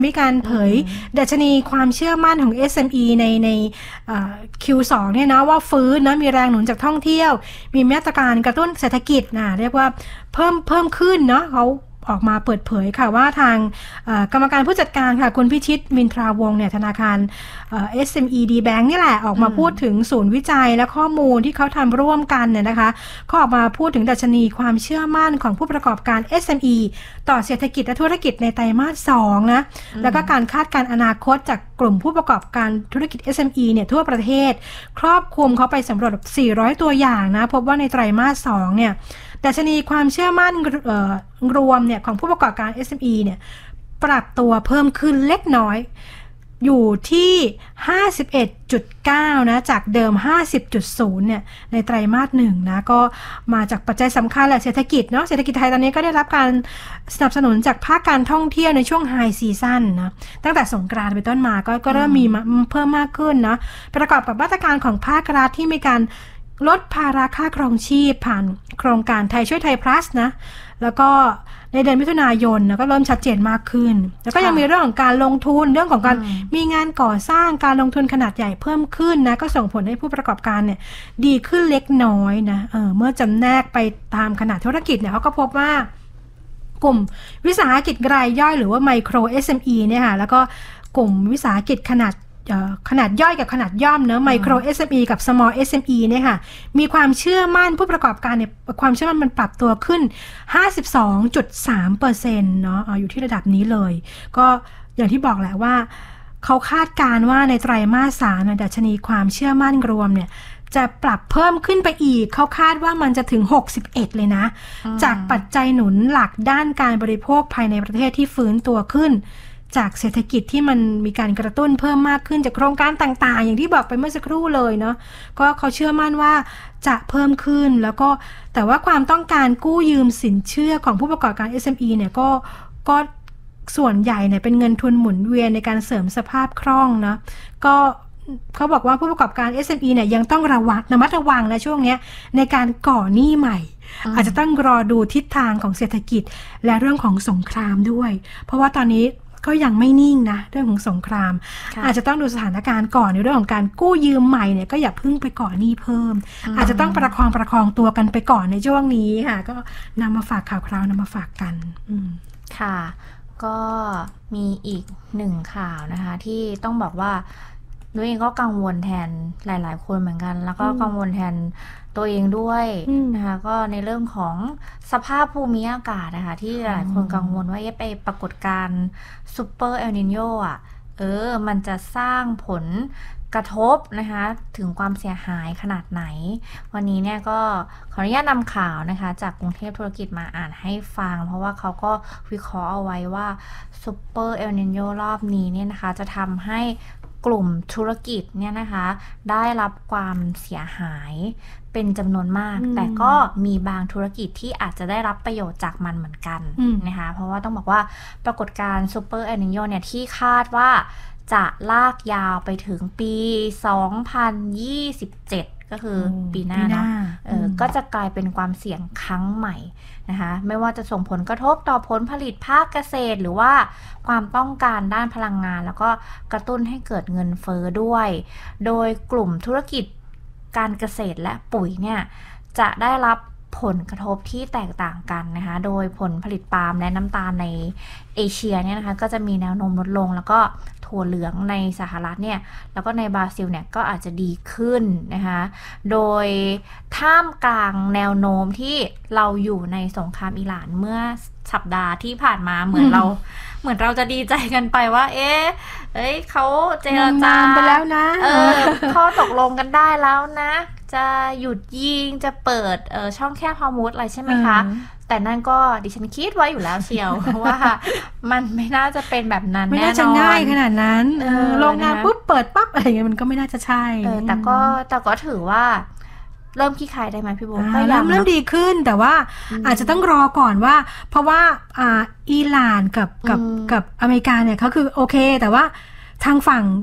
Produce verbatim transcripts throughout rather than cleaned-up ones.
มีการเผยดัชนีความเชื่อมั่นของ เอส เอ็ม อี ในใน คิว สอง เนี่ยนะว่าฟื้นนะมีแรงหนุนจากท่องเที่ยวมีมาตรการกระตุ้นเศรษฐกิจนะเรียกว่าเพิ่มเพิ่มขึ้นเนาะเขาออกมาเปิดเผยค่ะว่าทางกรรมการผู้จัดการค่ะคุณพิชิตมินทราวงศ์เนี่ยธนาคาร เอส เอ็ม อี ดี Bank นี่แหละออกมาพูดถึงศูนย์วิจัยและข้อมูลที่เขาทำร่วมกันเนี่ยนะคะเขาออกมาพูดถึงดัชนีความเชื่อมั่นของผู้ประกอบการ เอส เอ็ม อี ต่อเศรษฐกิจและธุรกิจในไตรมาสสองนะแล้วก็การคาดการณ์อนาคตจากกลุ่มผู้ประกอบการธุรกิจ เอส เอ็ม อี เนี่ยทั่วประเทศครอบคลุมเขาไปสำรวจสี่ร้อยตัวอย่างนะพบว่าในไตรมาสสองเนี่ยดัชนีความเชื่อมั่นรวมเนี่ยของผู้ประกอบการ เอส เอ็ม อี เนี่ยปรับตัวเพิ่มขึ้นเล็กน้อยอยู่ที่ ห้าสิบเอ็ดจุดเก้า นะจากเดิม ห้าสิบจุดศูนย์ เนี่ยในไตรมาสหนึ่งนะก็มาจากปัจจัยสำคัญแหละเศรษฐกิจเนาะเศรษฐกิจไทยตอนนี้ก็ได้รับการสนับสนุนจากภาคการท่องเที่ยวในช่วงไฮซีซั่นนะตั้งแต่สงกรานต์เป็นต้นมาก็ก็เริ่มมีเพิ่มมากขึ้นนะประกอบกับมาตรการของภาครัฐที่มีการลดภาระค่าครองชีพผ่านโครงการไทยช่วยไทย plus นะแล้วก็ในเดือนมิถุนายนนะก็เริ่มชัดเจนมากขึ้นแล้วก็ยังมีเรื่องของการลงทุนเรื่องของการมีงานก่อสร้างการลงทุนขนาดใหญ่เพิ่มขึ้นนะก็ส่งผลให้ผู้ประกอบการเนี่ยดีขึ้นเล็กน้อยนะเออเมื่อจำแนกไปตามขนาดธุรกิจเนี่ยเขาก็พบว่ากลุ่มวิสาหกิจรายย่อยหรือว่าไมโคร เอส เอ็ม อี เนี่ยค่ะแล้วก็กลุ่มวิสาหกิจขนาดขนาดย่อยกับขนาดย่อมเนอะไมโคร เอส เอ็ม อี กับ small เอส เอ็ม อี เนี่ยค่ะมีความเชื่อมั่นผู้ประกอบการเนี่ยความเชื่อมั่นมันปรับตัวขึ้น ห้าสิบสองจุดสามเปอร์เซ็นต์ เนาะอยู่ที่ระดับนี้เลยก็อย่างที่บอกแหละว่าเขาคาดการณ์ว่าในไตรมาสสามดัชนีความเชื่อมั่นรวมเนี่ยจะปรับเพิ่มขึ้นไปอีกเขาคาดว่ามันจะถึงหกสิบเอ็ดเลยนะจากปัจจัยหนุนหลักด้านการบริโภคภายในประเทศที่ฟื้นตัวขึ้นจากเศรษฐกิจที่มันมีการกระตุ้นเพิ่มมากขึ้นจากโครงการต่างๆอย่างที่บอกไปเมื่อสักครู่เลยเนาะก็เขาเชื่อมั่นว่าจะเพิ่มขึ้นแล้วก็แต่ว่าความต้องการกู้ยืมสินเชื่อของผู้ประกอบการ เอส เอ็ม อี เนี่ยก็ก็ส่วนใหญ่เนี่ยเป็นเงินทุนหมุนเวียนในการเสริมสภาพคล่องนะก็เขาบอกว่าผู้ประกอบการ เอส เอ็ม อี เนี่ยยังต้องระวังระมัดระวังนะช่วงนี้ในการก่อหนี้ใหม่อาจจะต้องรอดูทิศทางของเศรษฐกิจและเรื่องของสงครามด้วยเพราะว่าตอนนี้ก็ยังไม่นิ่งนะเรื่องของสงครามอาจจะต้องดูสถานการณ์ก่อนในเรื่องของการกู้ยืมใหม่เนี่ยก็อย่าพึ่งไปก่อหนี้เพิ่ม อ, อาจจะต้องประคองประคองตัวกันไปก่อนในช่วงนี้ค่ะก็นำมาฝากข่าวคราวนำมาฝากกันค่ะก็มีอีกหนึ่งข่าวนะคะที่ต้องบอกว่านุ้ยเองก็กังวลแทนหลายๆคนเหมือนกันแล้วก็กังวลแทนตัวเองด้วยนะคะก็ในเรื่องของสภาพภูมิอากาศนะคะที่หลายคนกังวลว่าเอ๊ะไปปรากฏการณ์ซูเปอร์เอลนิโญอ่ะเออมันจะสร้างผลกระทบนะคะถึงความเสียหายขนาดไหนวันนี้เนี่ยก็ขออนุญาตนำข่าวนะคะจากกรุงเทพธุรกิจมาอ่านให้ฟังเพราะว่าเขาก็วิเคราะห์เอาไว้ว่าซูเปอร์เอลนิโญรอบนี้เนี่ยนะคะจะทำให้กลุ่มธุรกิจเนี่ยนะคะได้รับความเสียหายเป็นจำนวนมากแต่ก็มีบางธุรกิจที่อาจจะได้รับประโยชน์จากมันเหมือนกันนะคะเพราะว่าต้องบอกว่าปรากฏการณ์ซูเปอร์เอลนิโญเนี่ยที่คาดว่าจะลากยาวไปถึงปีสองพันยี่สิบเจ็ดก็คือปีหน้าเนาะเออก็จะกลายเป็นความเสี่ยงครั้งใหม่นะคะไม่ว่าจะส่งผลกระทบต่อผลผลิตภาคเกษตรหรือว่าความต้องการด้านพลังงานแล้วก็กระตุ้นให้เกิดเงินเฟ้อด้วยโดยกลุ่มธุรกิจการเกษตรและปุ๋ยเนี่ยจะได้รับผลกระทบที่แตกต่างกันนะคะโดยผลผลิตปาล์มและน้ำตาลในเอเชียเนี่ยนะคะก็จะมีแนวโน้มลดลงแล้วก็ถั่วเหลืองในสหรัฐเนี่ยแล้วก็ในบราซิลเนี่ยก็อาจจะดีขึ้นนะคะโดยท่ามกลางแนวโน้มที่เราอยู่ในสงครามอิหร่านเมื่อสัปดาห์ที่ผ่านมาเหมือนเราเหมือนเราจะดีใจกันไปว่าเอ๊ะเอ้ยเขาเจรจาไปแล้วนะเออข้อตกลงกันได้แล้วนะจะหยุดยิงจะเปิดเอ่อช่องแคบฮอร์มุซอะไรใช่ไหมคะแต่นั่นก็ดิฉันคิดไว้อยู่แล้วเชียวว่ามันไม่น่าจะเป็นแบบนั้นแน่นอนไม่น่าจะง่ายขนาดนั้นโรงงานปุ๊บเปิดปั๊บอะไรอย่างเงี้ยมันก็ไม่น่าจะใช่แต่ก็แต่ก็ถือว่าเริ่มขี้คายได้ไหมพี่โบก็เริ่มเริ่มดีขึ้นแต่ว่าอาจจะต้องรอก่อนว่าเพราะว่าอ่าอิหร่านกับกับกับอเมริกาเนี่ยเขาคือโอเคแต่ว่าทางฝั่ง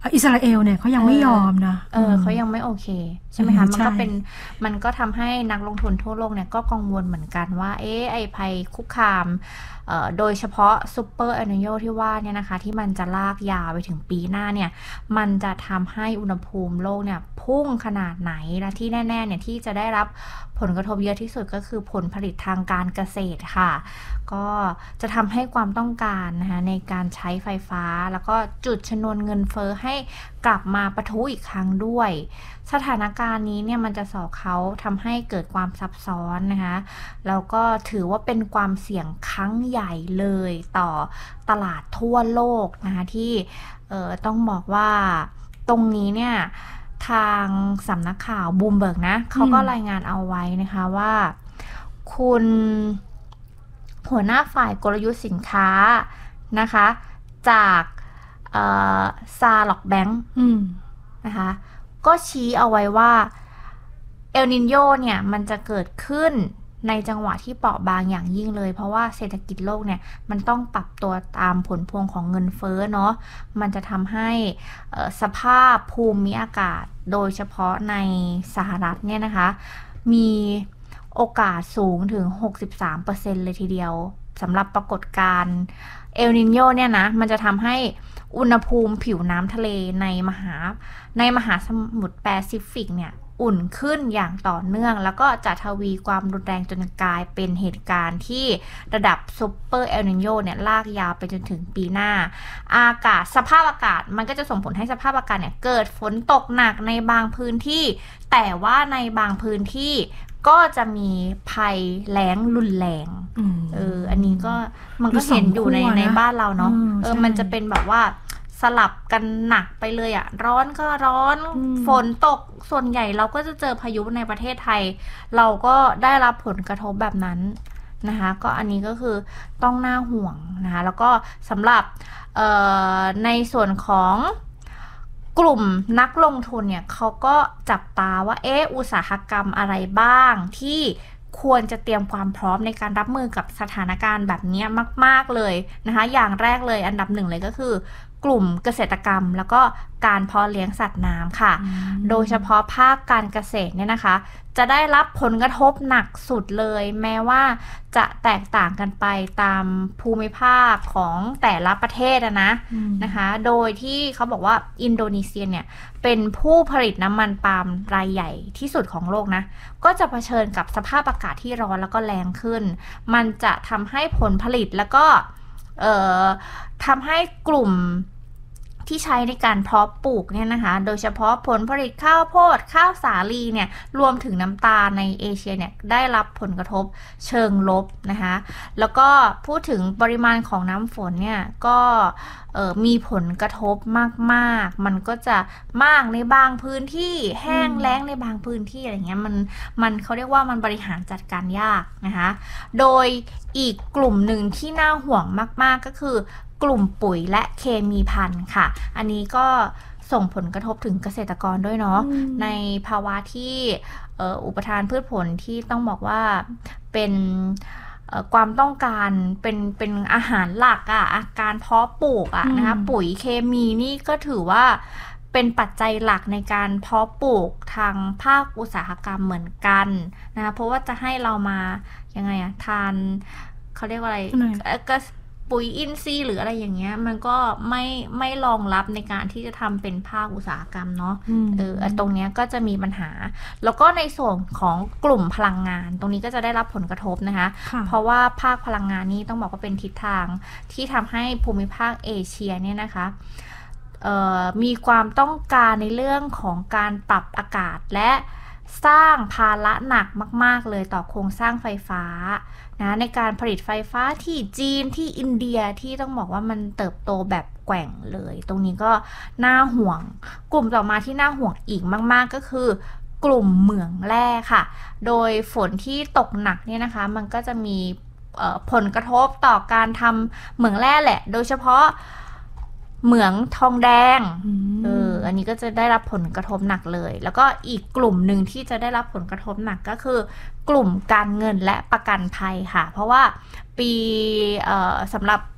อิสราเอลเนี่ยเขายังไม่ยอมนะเออเขายังไม่โอเคใช่ไหมคะมันก็เป็นมันก็ทำให้นักลงทุนทั่วโลกเนี่ยก็กังวลเหมือนกันว่าเอ๊ะไอภัยคุกคามโดยเฉพาะซูเปอร์เอลนิโญที่ว่าเนี่ยนะคะที่มันจะลากยาวไปถึงปีหน้าเนี่ยมันจะทำให้อุณหภูมิโลกเนี่ยพุ่งขนาดไหนและที่แน่ๆเนี่ยที่จะได้รับผลกระทบเยอะที่สุดก็คือผลผลิตทางการเกษตรค่ะก็จะทำให้ความต้องการนะคะในการใช้ไฟฟ้าแล้วก็จุดชนวนเงินเฟ้อให้กลับมาปะทุอีกครั้งด้วยสถานการณ์นี้เนี่ยมันจะสอกเขาทำให้เกิดความซับซ้อนนะคะแล้วก็ถือว่าเป็นความเสี่ยงครั้งใหญ่เลยต่อตลาดทั่วโลกนะคะที่เอ่อต้องบอกว่าตรงนี้เนี่ยทางสำนักข่าวบูมเบิร์กนะเขาก็รายงานเอาไว้นะคะว่าคุณหัวหน้าฝ่ายกลยุทธ์สินค้านะคะจากซาล็อกแบงค์นะคะก็ชี้เอาไว้ว่าเอลนิโญเนี่ยมันจะเกิดขึ้นในจังหวะที่เปราะบางอย่างยิ่งเลยเพราะว่าเศรษฐกิจโลกเนี่ยมันต้องปรับตัวตามผลพวงของเงินเฟ้อเนาะมันจะทำให้สภาพภูมิอากาศโดยเฉพาะในสหรัฐเนี่ยนะคะมีโอกาสสูงถึง หกสิบสามเปอร์เซ็นต์ เลยทีเดียวสำหรับปรากฏการณ์เอลนิโญเนี่ยนะมันจะทำให้อุณหภูมิผิวน้ำทะเลในมหาในมหาสมุทรแปซิฟิกเนี่ยอุ่นขึ้นอย่างต่อเนื่องแล้วก็จะทวีความรุนแรงจนกลายเป็นเหตุการณ์ที่ระดับซุปเปอร์เอลนิโญเนี่ยลากยาวไปจนถึงปีหน้าอากาศสภาพอากาศมันก็จะส่งผลให้สภาพอากาศเนี่ยเกิดฝนตกหนักในบางพื้นที่แต่ว่าในบางพื้นที่ก็จะมีภัยแล้งรุนแรงเอออันนี้ก็มันก็เห็นอยู่ในในบ้านเราเนาะเออมันจะเป็นแบบว่าสลับกันหนักไปเลยอะร้อนก็ร้อนฝนตกส่วนใหญ่เราก็จะเจอพายุในประเทศไทยเราก็ได้รับผลกระทบแบบนั้นนะคะก็อันนี้ก็คือต้องน่าห่วงนะคะแล้วก็สำหรับในส่วนของกลุ่มนักลงทุนเนี่ยเขาก็จับตาว่าเอออุตสาหกรรมอะไรบ้างที่ควรจะเตรียมความพร้อมในการรับมือกับสถานการณ์แบบนี้มากๆเลยนะคะอย่างแรกเลยอันดับหนึ่งเลยก็คือกลุ่มเกษตรกรรมแล้วก็การเพาะเลี้ยงสัตว์น้ำค่ะโดยเฉพาะภาคการเกษตรเนี่ยนะคะจะได้รับผลกระทบหนักสุดเลยแม้ว่าจะแตกต่างกันไปตามภูมิภาคของแต่ละประเทศนะนะคะโดยที่เขาบอกว่าอินโดนีเซียเนี่ยเป็นผู้ผลิตน้ำมันปาล์มรายใหญ่ที่สุดของโลกนะก็จะเผชิญกับสภาพอากาศที่ร้อนแล้วก็แรงขึ้นมันจะทำให้ผลผลิตแล้วก็เอ่อทำให้กลุ่มที่ใช้ในการเพาะปลูกเนี่ยนะคะโดยเฉพาะผลผลิตข้าวโพดข้าวสาลีเนี่ยรวมถึงน้ำตาลในเอเชียเนี่ยได้รับผลกระทบเชิงลบนะคะแล้วก็พูดถึงปริมาณของน้ำฝนเนี่ยก็มีผลกระทบมากๆมันก็จะมากในบางพื้นที่แห้งแล้งในบางพื้นที่อะไรเงี้ยมันมันเขาเรียกว่ามันบริหารจัดการยากนะคะโดยอีกกลุ่มหนึ่งที่น่าห่วงมากๆก็คือกลุ่มปุ๋ยและเคมีภัณฑ์ค่ะอันนี้ก็ส่งผลกระทบถึงเกษตรกรด้วยเนาะในภาวะที่อุปทานพืชผลที่ต้องบอกว่าเป็นความต้องการเป็นเป็นอาหารหลักอะการเพาะปลูกอะนะคะปุ๋ยเคมีนี่ก็ถือว่าเป็นปัจจัยหลักในการเพาะปลูกทางภาคอุตสาหกรรมเหมือนกันนะคะเพราะว่าจะให้เรามายังไงอะทานเขาเรียกว่าอะไรก็ปุ๋ยอินทรีย์หรืออะไรอย่างเงี้ยมันก็ไม่ไม่รองรับในการที่จะทำเป็นภาคอุตสาหกรรมเนาะเออตรงเนี้ยก็จะมีปัญหาแล้วก็ในส่วนของกลุ่มพลังงานตรงนี้ก็จะได้รับผลกระทบนะคะเพราะว่าภาคพลังงานนี้ต้องบอกว่าเป็นทิศทางที่ทำให้ภูมิภาคเอเชียเนี่ยนะคะมีความต้องการในเรื่องของการปรับอากาศและสร้างภาระหนักมากๆเลยต่อโครงสร้างไฟฟ้านะในการผลิตไฟฟ้าที่จีนที่อินเดียที่ต้องบอกว่ามันเติบโตแบบแกว่งเลยตรงนี้ก็น่าห่วงกลุ่มต่อมาที่น่าห่วงอีกมากๆก็คือกลุ่มเหมืองแร่ค่ะโดยฝนที่ตกหนักเนี่ยนะคะมันก็จะมีผลกระทบต่อการทำเหมืองแร่แหละโดยเฉพาะเหมืองทองแดงเอออันนี้ก็จะได้รับผลกระทบหนักเลยแล้วก็อีกกลุ่มหนึ่งที่จะได้รับผลกระทบหนักก็คือกลุ่มการเงินและประกันภัยค่ะเพราะว่าปีสำหรับ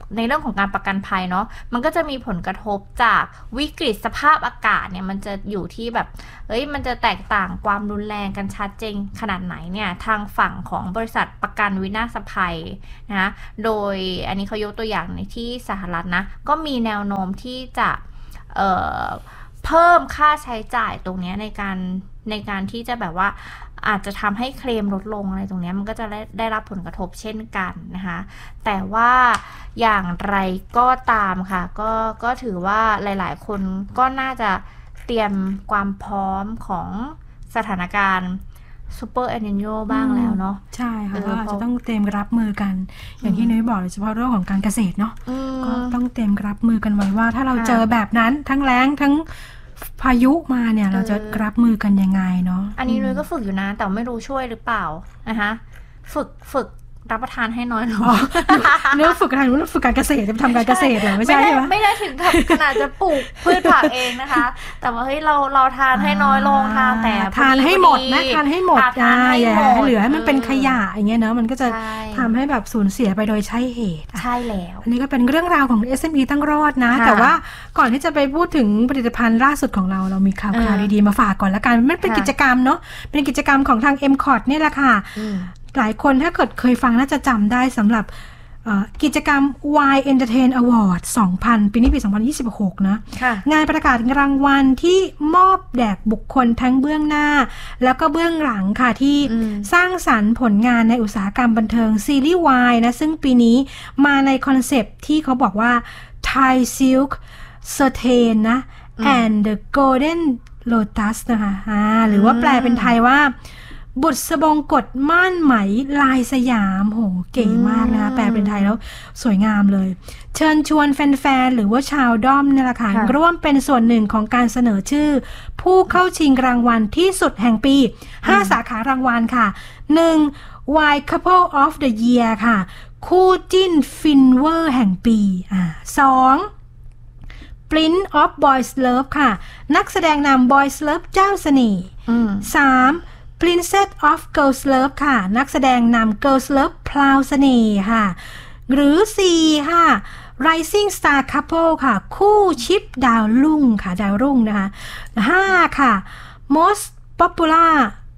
ในเรื่องของการประกันภัยเนาะมันก็จะมีผลกระทบจากวิกฤตสภาพอากาศเนี่ยมันจะอยู่ที่แบบเอ้ยมันจะแตกต่างความรุนแรงกันชัดเจนขนาดไหนเนี่ยทางฝั่งของบริษัทประกันวินาศภัยนะโดยอันนี้เขายกตัวอย่างในที่สหรัฐนะก็มีแนวโน้มที่จะเอ่อเพิ่มค่าใช้จ่ายตรงนี้ในการในการที่จะแบบว่าอาจจะทำให้เคลมลดลงอะไรตรงนี้มันก็จะได้ได้รับผลกระทบเช่นกันนะคะแต่ว่าอย่างไรก็ตามค่ะก็ก็ถือว่าหลายๆคนก็น่าจะเตรียมความพร้อมของสถานการณ์ซูเปอร์เอลนิโญบ้างแล้วเนาะใช่ค่ะก็อาจจะต้องเตรียมรับมือกันอย่างที่นุ้ยบอกโดยเฉพาะเรื่องของการเกษตรเนาะก็ต้องเตรียมรับมือกันไว้ว่าถ้าเราเจอแบบนั้นทั้งแล้งทั้งพายุมาเนี่ยเราจะรับมือกันยังไงเนาะอันนี้นุ้ยก็ฝึกอยู่นะแต่ไม่รู้ช่วยหรือเปล่านะคะฝึกฝึกรับประทานให้น้อยลงเนื้อฝึกการนู้นฝึกการเกษตรจะทำการเกษตรเหรอไม่ใช่ไหมไม่ได้ถึงขนาดจะปลูกพืชผักเองนะคะแต่ว่าเฮ้ยเราเราทานให้น้อยลงทานแต่ทานให้หมดนะทานให้หมดอ่าอย่าให้เหลือให้มันเป็นขยะอย่างเงี้ยเนาะมันก็จะทำให้แบบสูญเสียไปโดยใช่เหตุใช่แล้วอันนี้ก็เป็นเรื่องราวของ เอส เอ็ม อี ตั้งรอดนะแต่ว่าก่อนที่จะไปพูดถึงผลิตภัณฑ์ล่าสุดของเราเรามีข่าวข่าวดีๆมาฝากก่อนละกันมันเป็นกิจกรรมเนาะเป็นกิจกรรมของทาง เอ็ม คอร์ นี่แหละค่ะหลายคนถ้าเกิดเคยฟังน่าจะจำได้สำหรับกิจกรรม Y Entertain Award สองพัน ปีนี้ปีสองพันยี่สิบหกนะงานประกาศรางวัลที่มอบแด่บุคคลทั้งเบื้องหน้าแล้วก็เบื้องหลังค่ะที่สร้างสรรค์ผลงานในอุตสาหกรรมบันเทิงซีรีส์ Y นะซึ่งปีนี้มาในคอนเซปต์ที่เขาบอกว่า Thai Silk Certain นะ and the Golden Lotus นะคะอ่าหรือว่าแปลเป็นไทยว่าบุษบงกฎม่านไหมลายสยามโหเก๋มากนะคะแปลเป็นไทยแล้วสวยงามเลยเชิญชวนแฟนๆหรือว่าชาวด้อมเนี่ยแหละค่ะร่วมเป็นส่วนหนึ่งของการเสนอชื่อผู้เข้าชิงรางวัลที่สุดแห่งปีห้าสาขารางวัลค่ะหนึ่ง Y Couple of the Year ค่ะคู่จิ้นฟินเวอร์แห่งปีอ่าสอง Prince of Boys Love ค่ะนักแสดงนำ Boys Love เจ้าเสน่ห์สามPrincess of Girls Love ค่ะนักแสดงนำ Girls Love พลาวเสน่ห์ค่ะหรือสี่ค่ะ Rising Star Couple ค่ะคู่ชิปดาวรุ่งค่ะดาวรุ่งนะคะห้าค่ะ Most Popular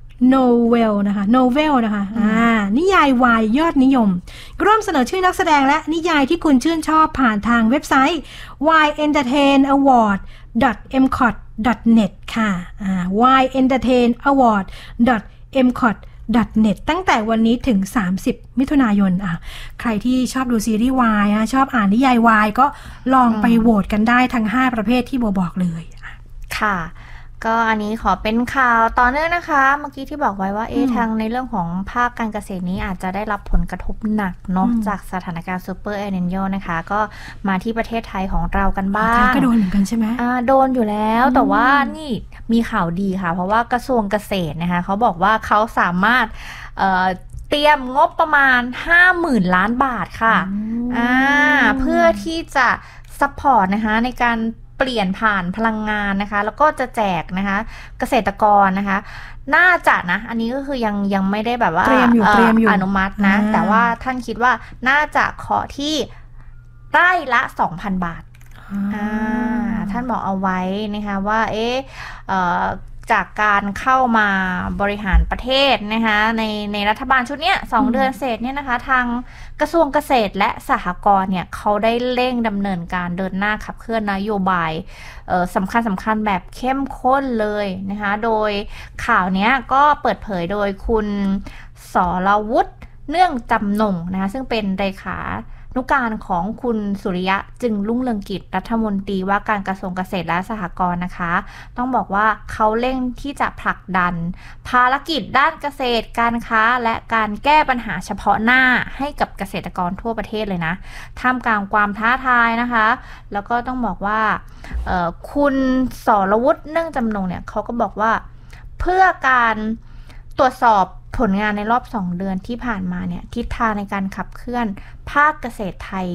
Novel นะคะ Novel นะคะอ่านิยายวายยอดนิยมร่วมเสนอชื่อนักแสดงและนิยายที่คุณชื่นชอบผ่านทางเว็บไซต์ วาย Entertain Award ดอท เอ็ม คอร์ ดอท เน็ต ค่ะอ่า Y Entertain Award ดอท เอ็ม คอร์ ดอท เน็ต ตั้งแต่วันนี้ถึงสามสิบมิถุนายนอ่ะใครที่ชอบดูซีรีส์ Y อ่ะชอบอ่านนิยาย Y ก็ลองไปโหวตกันได้ทั้งห้าประเภทที่โบบอกเลยค่ะก็อันนี้ขอเป็นข่าวต่อเนื่องนะคะเมื่อกี้ที่บอกไว้ว่าเอ๊ะทางในเรื่องของภาคการเกษตรนี้อาจจะได้รับผลกระทบหนักเนาะจากสถานการณ์ซูเปอร์เอลนิโญนะคะก็มาที่ประเทศไทยของเรากันบ้างก็โดนเหมือนกันใช่ไหมอ่าโดนอยู่แล้วแต่ว่านี่มีข่าวดีค่ะเพราะว่ากระทรวงเกษตรนะคะเขาบอกว่าเขาสามารถเอ่อเตรียมงบประมาณ ห้าหมื่น ล้านบาทค่ะอ่าเพื่อที่จะซัพพอร์ตนะคะในการเปลี่ยนผ่านพลังงานนะคะแล้วก็จะแจกนะคะเกษตรกรนะคะน่าจะนะอันนี้ก็คือยังยังไม่ได้แบบว่าเตรียมอยู่เตรียมอยู่อนุมัตินะแต่ว่าท่านคิดว่าน่าจะขอที่ไร่ละ สองพัน บาทอ่าท่านบอกเอาไว้นะคะว่าเอ๊ะเอ่อจากการเข้ามาบริหารประเทศนะคะในในรัฐบาลชุดเนี้ยสองเดือนเศษเนี่ยนะคะทางกระทรวงเกษตรและสหกรณ์เนี่ยเขาได้เร่งดำเนินการเดินหน้าขับเคลื่อนนโยบายสำคัญสำคัญแบบเข้มข้นเลยนะคะโดยข่าวนี้ก็เปิดเผยโดยคุณสรวุฒิเนื่องจำนงนะคะซึ่งเป็นเลขานุการของคุณสุริยะจึงรุ่งเรืองกิจรัฐมนตรีว่าการกระทรวงเกษตรและสหกรณ์นะคะต้องบอกว่าเขาเร่งที่จะผลักดันภารกิจด้านเกษตรการค้าและการแก้ปัญหาเฉพาะหน้าให้กับเกษตรกรทั่วประเทศเลยนะท่ามกลางความท้าทายนะคะแล้วก็ต้องบอกว่าคุณสรวุฒิเนื่องจำนงเนี่ยเขาก็บอกว่าเพื่อการตรวจสอบผลงานในรอบสองเดือนที่ผ่านมาเนี่ยทิศทางในการขับเคลื่อนภาคเกษตรไทย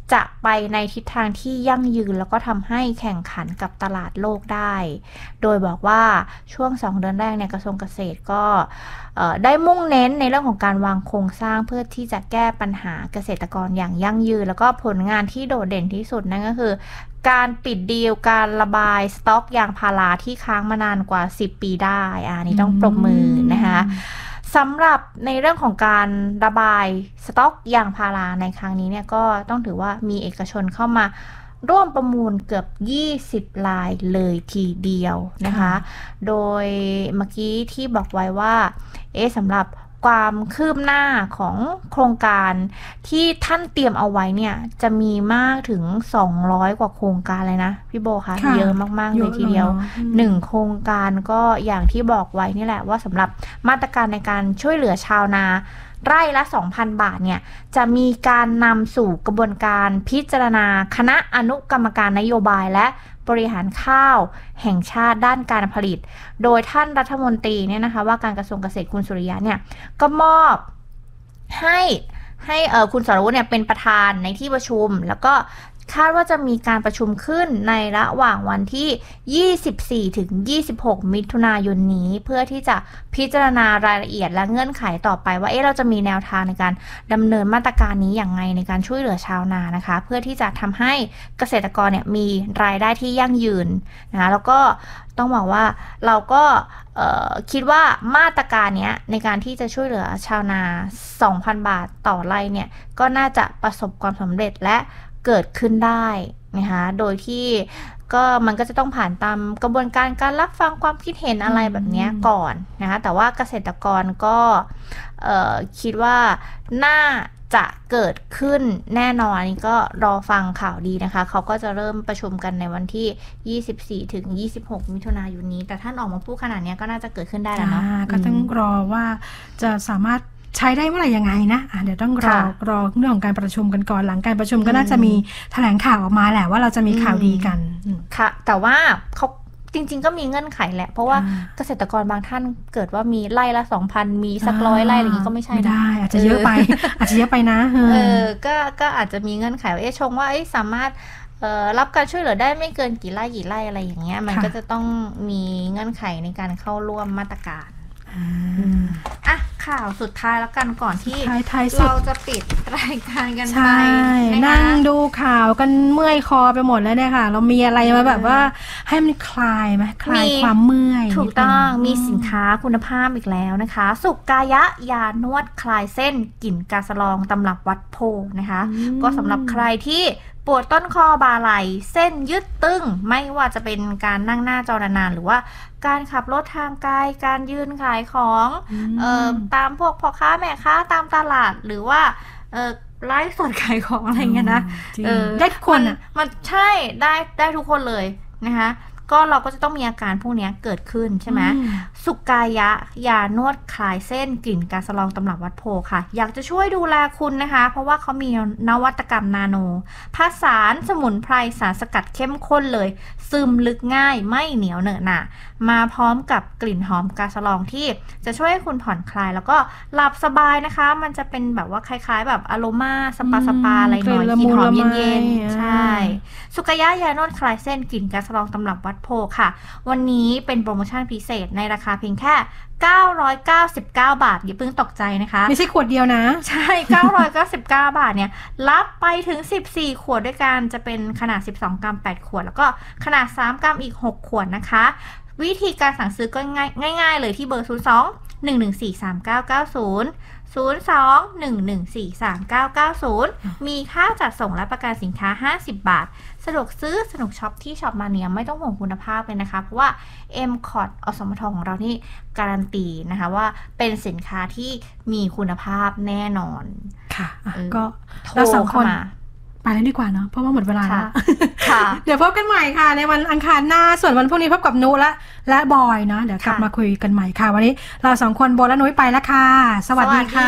จะไปในทิศทางที่ยั่งยืนแล้วก็ทำให้แข่งขันกับตลาดโลกได้โดยบอกว่าช่วงสองเดือนแรกเนี่ยกระทรวงเกษตรก็ได้มุ่งเน้นในเรื่องของการวางโครงสร้างเพื่อที่จะแก้ปัญหาเกษตรกรอย่างยั่งยืนแล้วก็ผลงานที่โดดเด่นที่สุดนั่นก็คือการปิดดีลการระบายสต็อกยางพาราที่ค้างมานานกว่าสิบปีได้อ่านี่ต้องปรบมือนะคะสำหรับในเรื่องของการระบายสต็อกยางพาราในครั้งนี้เนี่ยก็ต้องถือว่ามีเอกชนเข้ามาร่วมประมูลเกือบยี่สิบรายเลยทีเดียวนะคะโดยเมื่อกี้ที่บอกไว้ว่าเอ๊ะสำหรับความคืบหน้าของโครงการที่ท่านเตรียมเอาไว้เนี่ยจะมีมากถึงสองร้อยกว่าโครงการเลยนะพี่โบคะเยอะมากๆเลยทีเดียวหนึ่งโครงการก็อย่างที่บอกไว้นี่แหละว่าสำหรับมาตรการในการช่วยเหลือชาวนาไร่ละ สองพัน บาทเนี่ยจะมีการนำสู่กระบวนการพิจารณาคณะอนุกรรมการนโยบายและบริหารข้าวแห่งชาติด้านการผลิตโดยท่านรัฐมนตรีเนี่ยนะคะว่าการกระทรวงเกษตรคุณสุริยะเนี่ยก็มอบให้ให้เอ่อคุณสรวุฒิเนี่ยเป็นประธานในที่ประชุมแล้วก็คาดว่าจะมีการประชุมขึ้นในระหว่างวันที่ยี่สิบสี่ถึงยี่สิบหกมิถุนายนนี้เพื่อที่จะพิจารณารายละเอียดและเงื่อนไขต่อไปว่าเอ๊ะเราจะมีแนวทางในการดำเนินมาตรการนี้อย่างไรในการช่วยเหลือชาวนานะคะเพื่อที่จะทำให้เกษตรกรเนี่ยมีรายได้ที่ยั่งยืนนะคะแล้วก็ต้องบอกว่าเราก็คิดว่ามาตรการนี้ในการที่จะช่วยเหลือชาวนา สองพัน บาทต่อไร่เนี่ยก็น่าจะประสบความสำเร็จและเกิดขึ้นได้นะคะโดยที่ก็มันก็จะต้องผ่านตามกระบวนการการรับฟังความคิดเห็นอะไรแบบนี้ก่อนนะคะแต่ว่าเกษตรกรก็คิดว่าน่าจะเกิดขึ้นแน่นอนนี่ก็รอฟังข่าวดีนะคะเขาก็จะเริ่มประชุมกันในวันที่ยี่สิบสี่ถึงยี่สิบหกมิถุนายนนี้แต่ท่านออกมาพูดขนาดนี้ก็น่าจะเกิดขึ้นได้แล้วเนาะก็ต้องรอว่าจะสามารถใช้ได้เมื่อไหร่ยังไงนะะเดี๋ยวต้องรอรอเรื่องของการประชุมกันก่อนหลังการประชุมก็น่าจะมีแถลงข่าวออกมาแหละว่าเราจะมีข่าวดีกันค่ะแต่ว่าเขาจริงๆก็มีเงื่อนไขแหละเพราะว่าเกษตรกรบางท่านเกิดว่ามีไร่ละ สองพัน มีสักร้อยไร่อะไรอย่างนี้ก็ไม่ใช่ไม่ได้อาจจะเยอะไปอาจจะเยอะไปนะเออก็ก็อาจจะมีเงื่อนไขว่าเอ๊ะชงว่าเอ๊ะสามารถรับการช่วยเหลือได้ไม่เกินกี่ไร่กี่ไร่อะไรอย่างเงี้ยมันก็จะต้องมีเงื่อนไขในการเข้าร่วมมาตรการอ่ะข่าวสุดท้ายแล้วกันก่อนที่เราจะปิดรายการกันไปนั่งดูข่าวกันเมื่อยคอไปหมดแล้วเนี่ยค่ะเรามีอะไรมาแบบว่าให้มันคลายไหมคลายความเมื่อยถูกต้องมีสินค้าคุณภาพอีกแล้วนะคะสุกายะยานวดคลายเส้นกลิ่นกาสะลองตำรับวัดโพนะคะก็สำหรับใครที่ปวดต้นคอบ่าไหล่เส้นยึดตึงไม่ว่าจะเป็นการนั่งหน้าจอนานๆหรือว่าการขับรถทางไกลการยืนขายของเอ่อตามพวกพ่อค้าแม่ค้าตามตลาดหรือว่าเอ่อไลฟ์สดขายของอะไรเงี้ยนะเออได้คนอ่ะมันใช่ได้ได้ทุกคนเลยนะคะก็เราก็จะต้องมีอาการพวกนี้เกิดขึ้นใช่ไหมสุกายะยานวดคลายเส้นกลิ่นกาสะลองตำรับวัดโพค่ะอยากจะช่วยดูแลคุณนะคะเพราะว่าเขามีนวัตกรรมนาโนผสานสมุนไพรสารสกัดเข้มข้นเลยซึมลึกง่ายไม่เหนียวเหนอะหนะมาพร้อมกับกลิ่นหอมกาสะลองที่จะช่วยให้คุณผ่อนคลายแล้วก็หลับสบายนะคะมันจะเป็นแบบว่าคล้ายๆแบบอโรมาสปาสปาอะไรหน่อยกลิ่นหอมเย็นๆใช่สุกายะยานวดคลายเส้นกลิ่นกาสะลองตำรับวัดโพค่ะวันนี้เป็นโปรโมชั่นพิเศษในราคาเพียงแค่เก้าร้อยเก้าสิบเก้าบาทอย่าเพิ่งตกใจนะคะไม่ใช่ขวดเดียวนะใช่เก้าร้อยเก้าสิบเก้าบาทเนี่ยรับไปถึงสิบสี่ขวดด้วยกันจะเป็นขนาดสิบสองกรัมแปดขวดแล้วก็ขนาดสามกรัมอีกหกขวดนะคะวิธีการสั่งซื้อก็ง่ายง่ายๆเลยที่เบอร์ศูนย์ สอง หนึ่ง หนึ่ง สี่ สาม เก้า เก้า ศูนย์ ศูนย์ สอง หนึ่ง หนึ่ง สี่ สาม เก้า เก้า ศูนย์มีค่าจัดส่งและประกันสินค้าห้าสิบบาทสะดวกซื้อสนุกช็อปที่ช็อปมาเนียไม่ต้องห่วงคุณภาพเลยนะคะเพราะว่า เอ็ม คอร์ด อสมทของเรานี่การันตีนะคะว่าเป็นสินค้าที่มีคุณภาพแน่นอนค่ะก็เราสองคนไปแล้วดีกว่าเนาะเพราะว่าหมดเวลาแล้วเดี๋ยวพบกันใหม่ค่ะในวันอังคารหน้าส่วนวันพรุ่งนี้พบกับนุและและบอยเนาะเดี๋ยวกลับมาคุยกันใหม่ค่ะวันนี้เราสองคนโบและนุ้ยไปแล้วค่ะสวัสดีค่ะ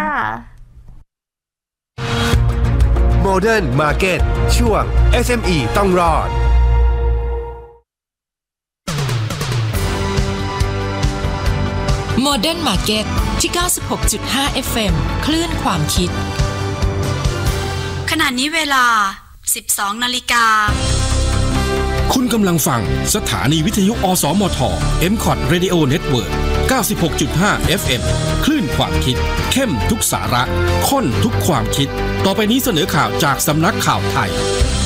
Modern Market ช่วง เอส เอ็ม อี ต้องรอด Modern Market ที่ เก้าสิบหกจุดห้า เอฟ เอ็ม คลื่นความคิดขณะนี้เวลา สิบสองนาฬิกาคุณกำลังฟังสถานีวิทยุอสมท เอ็ม ซี โอ ที Radio Network เก้าสิบหกจุดห้า เอฟ เอ็ม คลื่นความคิดเข้มทุกสาระข้นทุกความคิดต่อไปนี้เสนอข่าวจากสำนักข่าวไทย